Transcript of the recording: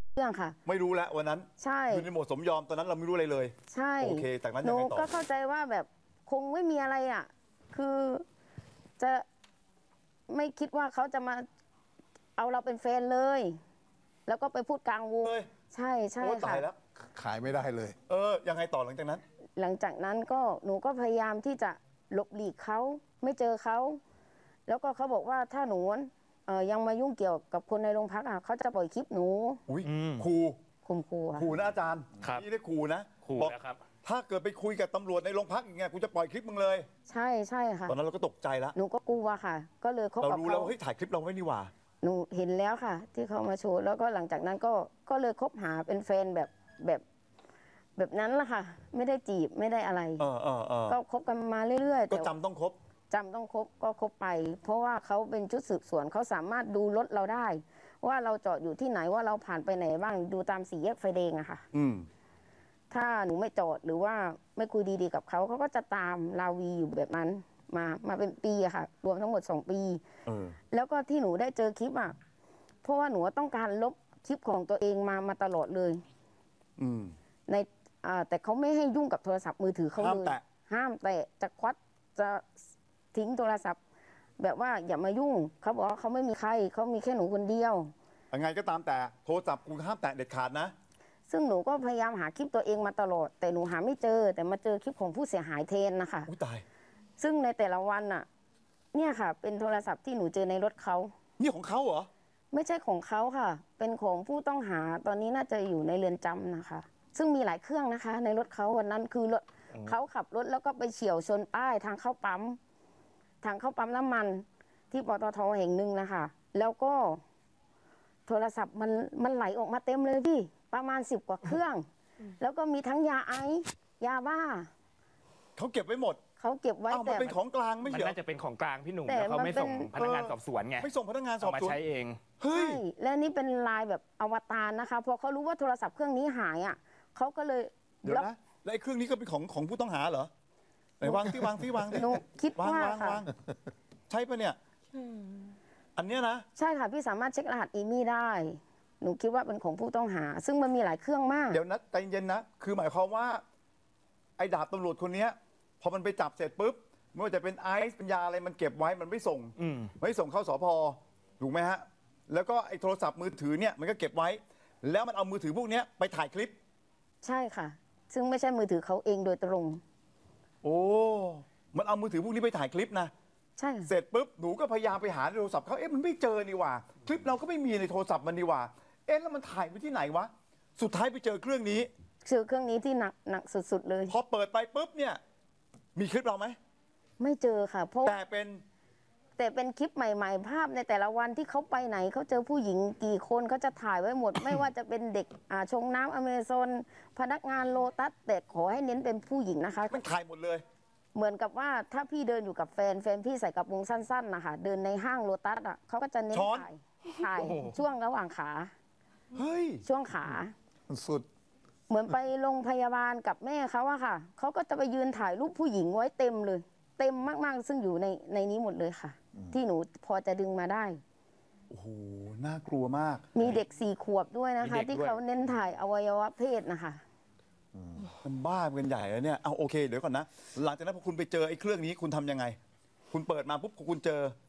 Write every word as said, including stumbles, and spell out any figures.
เรื่องค่ะไม่รู้แล้ววันนั้นใช่อยู่ในโหมดสมยอมตอนนั้นเราไม่รู้อะไรเลยใช่โอเคจากนั้นหนูยังไงต่อก็เข้าใจว่าแบบคงไม่มีอะไรอ่ะคือจะไม่คิดว่าเขาจะมาเอาเราเป็นแฟนเลย แล้วก็ไปพูดกลางวงใช่ใช่ค่ะตายแล้วขายไม่ได้เลยเออยังไงต่อหลังจากนั้นหลังจากนั้นก็หนูก็พยายามที่จะหลบหลีกเขาไม่เจอเขาแล้วก็เขาบอกว่าถ้าหนูเอ่อยังมายุ่งเกี่ยวกับคนในโรงพักอ่ะเขาจะปล่อยคลิปหนูอุ้ยครูข่มขู่ครูนะอาจารย์นี่ได้ครูนะครูนะครับถ้าเกิดไปคุยกับตำรวจในโรงพักอย่างเงี้ยกูจะปล่อยคลิปมึงเลยใช่ใช่ค่ะตอนนั้นเราก็ตกใจแล้วหนูก็กลัวค่ะก็เลยเขาเรารู้แล้วเฮ้ยถ่ายคลิปเราไว้นี่หว่าหนูเห็นแล้วค่ะที่เขามาโชว์แล้วก็หลังจากนั้นก็ก็เลยคบหาเป็นแฟนแบบแบบแบบนั้นละค่ะไม่ได้จีบไม่ได้อะไรเออเออเออก็คบกันมาเรื่อยๆก็จำต้องคบจำต้องคบก็คบไปเพราะว่าเขาเป็นชุดสืบสวนเขาสามารถดูรถเราได้ว่าเราจอดอยู่ที่ไหนว่าเราผ่านไปไหนบ้างดูตามสี่แยกไฟแดงอะค่ะอืมถ้าหนูไม่จอดหรือว่าไม่คุยดีๆกับเขาเขาก็จะตามลาวีอยู่แบบนั้นมามาเป็นปีอะค่ะรวมทั้งหมดสองปีแล้วก็ที่หนูได้เจอคลิปอะเพราะว่าหนูต้องการลบคลิปของตัวเองมามาตลอดเลยอืมในอ่าแต่เขาไม่ให้ยุ่งกับโทรศัพท์มือถือเขาเลยห้ามแต่จะควัดจะทิ้งโทรศัพท์แบบว่าอย่ามายุ่งเขาบอกว่าเขาไม่มีใครเขามีแค่หนูคนเดียวยังไงก็ตามแต่โทรศัพท์คุณห้ามแตะเด็ดขาดนะซึ่งหนูก็พยายามหาคลิปตัวเองมาตลอดแต่หนูหาไม่เจอแต่มาเจอคลิปของผู้เสียหายแทนนะคะอุ้ยตายซึ่งในแต่ละวันน่ะเนี่ยค่ะเป็นโทรศัพท์ที่หนูเจอในรถเขานี่ของเขาเหรอไม่ใช่ของเขาค่ะเป็นของผู้ต้องหาตอนนี้น่าจะอยู่ในเรือนจำนะคะซึ่งมีหลายเครื่องนะคะในรถเขาวันนั้นคือรถเขาขับรถแล้วก็ไปเฉี่ยวชนป้ายทางเข้าปั๊มทางเข้าปั๊มน้ำมันที่ปตทแห่งหนึ่งนะคะแล้วก็โทรศัพท์มันมันไหลออกมาเต็มเลยพี่ประมาณสิบกว่าเครื่องแล้วก็มีทั้งยาไอซ์ยาบ้าเขาเก็บไว้หมมดเขาเก็บไว้แต่เป็นของกลางไม่ใช่มันน่าจะเป็นของกลางพี่หนุ่มแล้วเขาไม่ส่งพนักงานสอบสวนไงไม่ส่งพนักงานสอบสวนมาใช้เองเฮ้ยและนี่เป็นลายแบบอวตารนะคะพอเขารู้ว่าโทรศัพท์เครื่องนี้หายอ่ะเขาก็เลยเดี๋ยวนะแล้วไอ้เครื่องนี้ก็เป็นของของผู้ต้องหาเหรอไหนวางที่วางที่วางที่คิดว่าค่ะใช่ปะเนี่ยอันเนี้ยนะใช่ค่ะพี่สามารถเช็ครหัสอีมี่ได้หนูคิดว่าเป็นของผู้ต้องหาซึ่งมันมีหลายเครื่องมากเดี๋ยวนะใจเย็นนะคือหมายความว่าไอ้ดาบตำรวจคนนี้พอมันไปจับเสร็จปุ๊บไม่ว่าจะเป็นไอซ์เป็นยาอะไรมันเก็บไว้มันไม่ส่งไม่ส่งเข้าสพถูกไหมฮะแล้วก็ไอ้โทรศัพท์มือถือเนี่ยมันก็เก็บไว้แล้วมันเอามือถือพวกนี้ไปถ่ายคลิปใช่ค่ะซึ่งไม่ใช่มือถือเขาเองโดยตรงโอ้มันเอามือถือพวกนี้ไปถ่ายคลิปนะใช่เสร็จปุ๊บหนูก็พยายามไปหาในโทรศัพท์เขาเอ๊ะมันไม่เจอนี่หว่าคลิปเราก็ไม่มีในโทรศัพท์มันนี่หว่าเอ๊ะแล้วมันถ่ายไปที่ไหนวะสุดท้ายไปเจอเครื่องนี้เจอเครื่องนี้ที่หนักหนักสุดๆเลยพอเปิดไปปุ๊บเนี่ยมีคลิปเราไหมไม่เจอค่ะเพราะแต่เป็นแต่เป็นคลิปใหม่ๆภาพในแต่ละวันที่เขาไปไหนเขาเจอผู้หญิงกี่คนเขาจะถ่ายไว้หมด ไม่ว่าจะเป็นเด็กอ่าชงน้ำอเมซอนพนักงานโลตัสแต่ขอให้เน้นเป็นผู้หญิงนะคะมันถ่ายหมดเลยเหมือนกับว่าถ้าพี่เดินอยู่กับแฟนแฟนพี่ใส่กระโปรงสั้นๆนะคะเดินในห้างโลตัสอ่ะเขาก็จะเน้นถ่ายถ่ายช่วงระหว่างขาเฮ้ยช่วงขาสุดเหมือนไปโรงพยาบาลกับแม่เขาอะค่ะเขาก็จะไปยืนถ่ายรูปผู้หญิงไว้เต็มเลยเต็มมากๆซึ่งอยู่ในในนี้หมดเลยค่ะที่หนูพอจะดึงมาได้โอ้โหน่ากลัวมากมีเด็กสี่ขวบด้วยนะคะที่เขาเน้นถ่ายอวัยวะเพศนะคะมันบ้าเป็นใหญ่แล้วเนี่ยเอาโอเคเดี๋ยวก่อนนะหลังจากนั้นพอคุณไปเจอไอ้เครื่องนี้คุณทำยังไงคุณเปิดมาปุ๊บคุณเจอ